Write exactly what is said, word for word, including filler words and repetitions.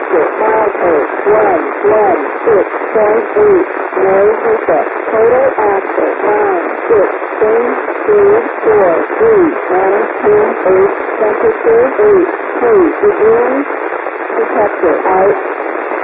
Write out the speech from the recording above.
Exit five eight one one six point eight. No hiccup. Total access nine six three four three nine two eight. Temperature eight two degrees. Detector out.